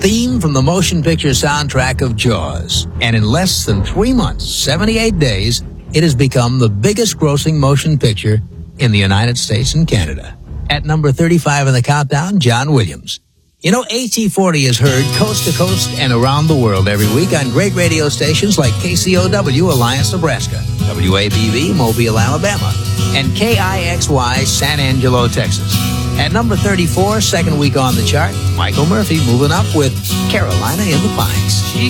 theme from the motion picture soundtrack of Jaws. And in less than 3 months, 78 days, it has become the biggest grossing motion picture in the United States and Canada. At number 35 in the countdown, John Williams. You know, AT40 is heard coast to coast and around the world every week on great radio stations like KCOW, Alliance, Nebraska, WABV, Mobile, Alabama, and KIXY, San Angelo, Texas. At number 34, second week on the chart, Michael Murphy moving up with Carolina in the Pines. She